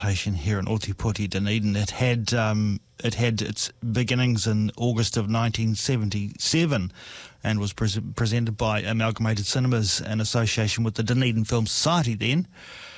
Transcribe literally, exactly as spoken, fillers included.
here in Ōtepoti, Dunedin. It had um, it had its beginnings in August of nineteen seventy-seven and was pre- presented by Amalgamated Cinemas in association with the Dunedin Film Society then.